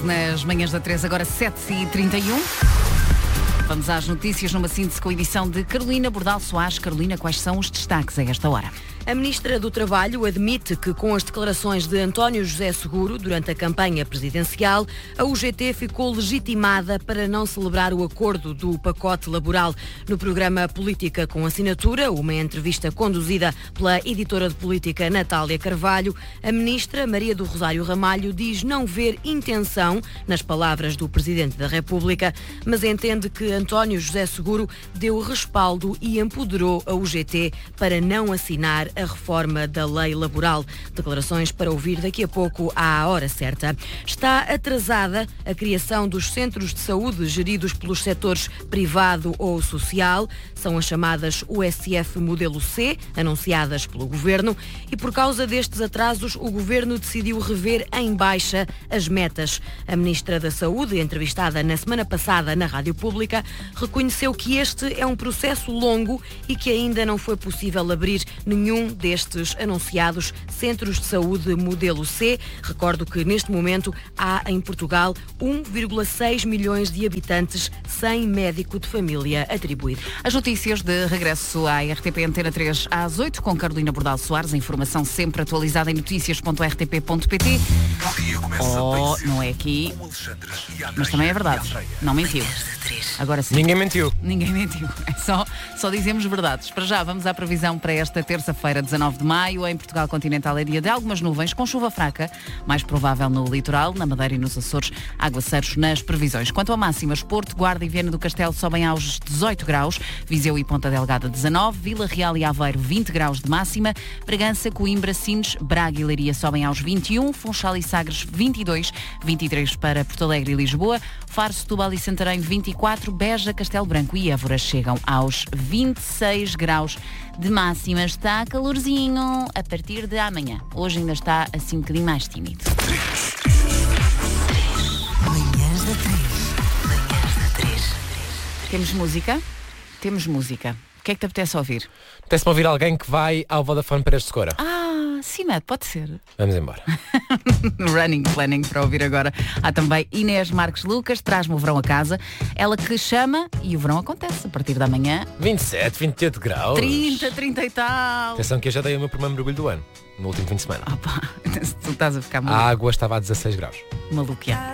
Nas manhãs da 3, agora 7h31. Vamos às notícias numa síntese com a edição de Carolina Bordal Soares. Carolina, quais são os destaques a esta hora? A Ministra do Trabalho admite que, com as declarações de António José Seguro durante a campanha presidencial, a UGT ficou legitimada para não celebrar o acordo do pacote laboral. No programa Política com Assinatura, uma entrevista conduzida pela editora de política Natália Carvalho, a Ministra Maria do Rosário Ramalho diz não ver intenção nas palavras do Presidente da República, mas entende que António José Seguro deu respaldo e empoderou a UGT para não assinar a reforma da lei laboral. Declarações para ouvir daqui a pouco à hora certa. Está atrasada a criação dos centros de saúde geridos pelos setores privado ou social. São as chamadas USF Modelo C, anunciadas pelo Governo, e por causa destes atrasos o Governo decidiu rever em baixa as metas. A Ministra da Saúde, entrevistada na semana passada na Rádio Pública, reconheceu que este é um processo longo e que ainda não foi possível abrir nenhum destes anunciados centros de saúde modelo C. Recordo que neste momento há em Portugal 1,6 milhões de habitantes sem médico de família atribuído. As notícias de regresso à RTP Antena 3 às 8 com Carolina Bordal Soares. A informação sempre atualizada em notícias.rtp.pt. Oh, não é aqui, mas também é verdade. Não mentiu. Agora sim. Ninguém mentiu. Ninguém mentiu. É só dizemos verdades. Para já, vamos à previsão para esta terça-feira, 19 de maio. Em Portugal continental é dia de algumas nuvens, com chuva fraca, mais provável no litoral, na Madeira e nos Açores, aguaceiros nas previsões. Quanto a máximas, Porto, Guarda e Viana do Castelo sobem aos 18 graus, Viseu e Ponta Delgada 19, Vila Real e Aveiro 20 graus de máxima, Bragança, Coimbra, Sines, Braga e Leiria sobem aos 21, Funchal e Sagres 22, 23 para Porto Alegre e Lisboa, Faro, Setúbal e Santarém 24, Beja, Castelo Branco e Évora chegam aos 26 graus de máxima. Está calorzinho a partir de amanhã. Hoje ainda está assim um bocadinho mais tímido. Manhãs da 3. Temos música? Temos música. O que é que te apetece ouvir? Apetece-me ouvir alguém que vai ao Vodafone Paredes de Coura. Sim, Matt, pode ser. Vamos embora. Running Planning para ouvir agora. Há também Inês Marques Lucas, traz-me o verão a casa. Ela que chama e o verão acontece a partir da manhã. 27, 28 graus. 30 e tal. Atenção que eu já dei o meu primeiro mergulho do ano, no último fim de semana. Opa, tu estás a ficar A água estava a 16 graus. maluqueado.